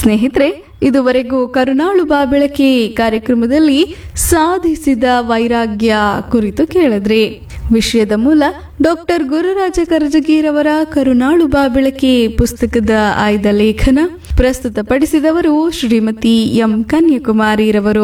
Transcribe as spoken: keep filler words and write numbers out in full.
ಸ್ನೇಹಿತರೆ, ಇದುವರೆಗೂ ಕರುನಾಳು ಬಾ ಬೆಳಕೆ ಕಾರ್ಯಕ್ರಮದಲ್ಲಿ ಸಾಧಿಸಿದ ವೈರಾಗ್ಯ ಕುರಿತು ಕೇಳಿದ್ರಿ. ವಿಷಯದ ಮೂಲ ಡಾಕ್ಟರ್ ಗುರುರಾಜ ಕರಜಗಿರವರ ಕರುನಾಳು ಬಾ ಬೆಳಕೆ ಪುಸ್ತಕದ ಆಯ್ದ ಲೇಖನ. ಪ್ರಸ್ತುತಪಡಿಸಿದವರು ಶ್ರೀಮತಿ ಎಂ ಕನ್ಯಾಕುಮಾರಿರವರು.